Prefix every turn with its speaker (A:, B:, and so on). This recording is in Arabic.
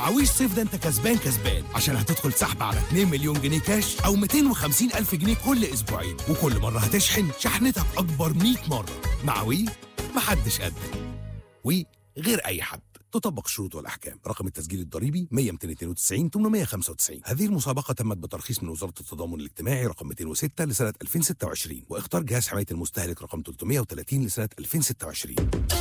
A: مع وي صيف ده انت كسبان كسبان، عشان هتدخل سحب على 2 مليون جنيه كاش او 250 الف جنيه كل اسبوعين، وكل مره هتشحن شحنتك اكبر 100 مره. مع وي محدش قدك. وي غير اي حد. تطبق الشروط والاحكام. رقم التسجيل الضريبي 100 292 895. هذه المسابقه تمت بترخيص من وزاره التضامن الاجتماعي رقم 206 لسنه 2026، واختار جهاز حمايه المستهلك رقم 330 لسنه 2026.